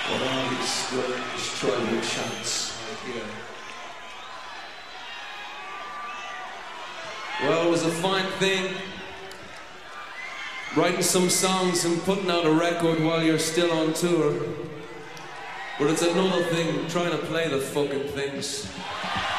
What are these? Just trying to chance. Yeah. Well, it was a fine thing writing some songs and putting out a record while you're still on tour. But it's another thing trying to play the fucking things.